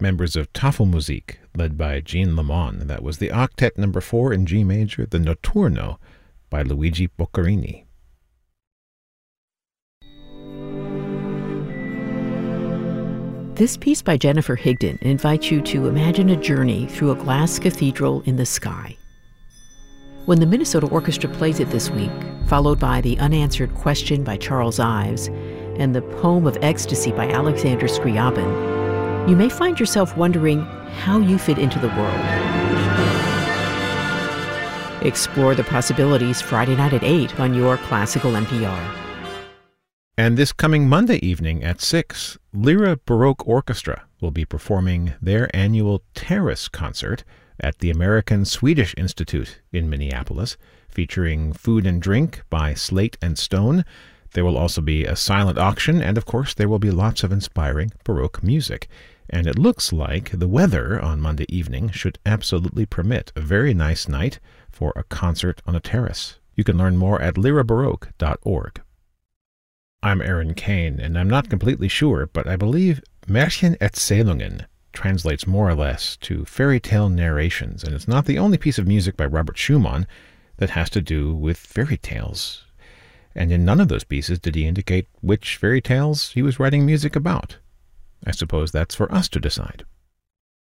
members of Tafelmusik, led by Jean Lemon. That was the Octet No. 4 in G major, the Notturno, by Luigi Boccherini. This piece by Jennifer Higdon invites you to imagine a journey through a glass cathedral in the sky. When the Minnesota Orchestra plays it this week, followed by the Unanswered Question by Charles Ives and the Poem of Ecstasy by Alexander Scriabin, you may find yourself wondering how you fit into the world. Explore the possibilities Friday night at 8 on your Classical NPR. And this coming Monday evening at 6, Lyra Baroque Orchestra will be performing their annual Terrace concert at the American-Swedish Institute in Minneapolis, featuring food and drink by Slate and Stone. There will also be a silent auction, and of course there will be lots of inspiring Baroque music. And it looks like the weather on Monday evening should absolutely permit a very nice night for a concert on a terrace. You can learn more at lyrabaroque.org. I'm Aaron Kane, and I'm not completely sure, but I believe Märchenerzählungen translates more or less to fairy tale narrations, and it's not the only piece of music by Robert Schumann that has to do with fairy tales. And in none of those pieces did he indicate which fairy tales he was writing music about. I suppose that's for us to decide.